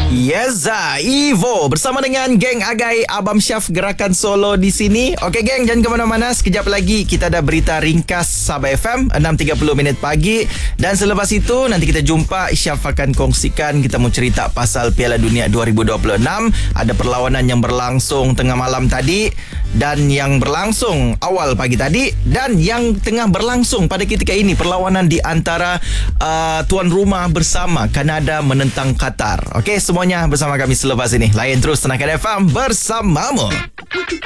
Yes, Ivo bersama dengan geng Agai Abam Syaf Gerakan Solo di sini. Okey geng, jangan ke mana-mana. Sekejap lagi kita ada berita ringkas Sabah FM 6.30 minit pagi. Dan selepas itu nanti kita jumpa. Syaf akan kongsikan, kita mau cerita pasal Piala Dunia 2026. Ada perlawanan yang berlangsung tengah malam tadi, dan yang berlangsung awal pagi tadi, dan yang tengah berlangsung pada ketika ini perlawanan di antara tuan rumah bersama Kanada menentang Qatar. Okey, semuanya bersama kami selepas ini. Layan terus Tenaga FM bersamamu.